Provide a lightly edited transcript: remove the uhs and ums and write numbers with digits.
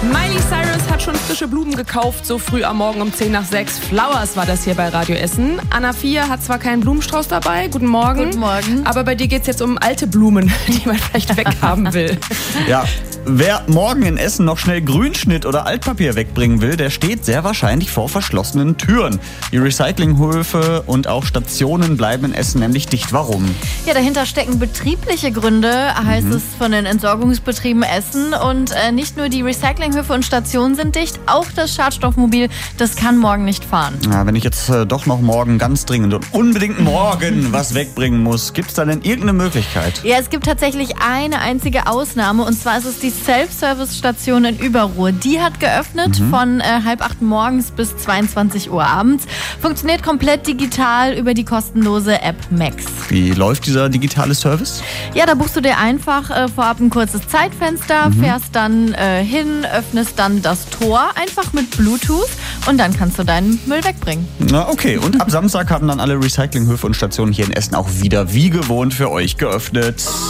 Miley Cyrus hat schon frische Blumen gekauft, so früh am Morgen um 6:10. Flowers war das hier bei Radio Essen. Anna Fia hat zwar keinen Blumenstrauß dabei, guten Morgen. Guten Morgen. Aber bei dir geht es jetzt um alte Blumen, die man vielleicht weghaben will. Ja, wer morgen in Essen noch schnell Grünschnitt oder Altpapier wegbringen will, der steht sehr wahrscheinlich vor verschlossenen Türen. Die Recyclinghöfe und auch Stationen bleiben in Essen nämlich dicht. Warum? Ja, dahinter stecken betriebliche Gründe, heißt es von den Entsorgungsbetrieben Essen. Und nicht nur die Recyclinghöfe und Stationen sind dicht, auch das Schadstoffmobil, das kann morgen nicht fahren. Ja, wenn ich jetzt doch noch morgen ganz dringend und unbedingt morgen was wegbringen muss, gibt es da denn irgendeine Möglichkeit? Ja, es gibt tatsächlich eine einzige Ausnahme, und zwar ist es die Self-Service-Station in Überruhr. Die hat geöffnet von 7:30 morgens bis 22 Uhr abends. Funktioniert komplett digital über die kostenlose App Max. Wie läuft dieser digitale Service? Ja, da buchst du dir einfach vorab ein kurzes Zeitfenster, fährst dann hin, öffnest dann das Tor einfach mit Bluetooth und dann kannst du deinen Müll wegbringen. Na, okay. Und ab Samstag haben dann alle Recyclinghöfe und Stationen hier in Essen auch wieder wie gewohnt für euch geöffnet.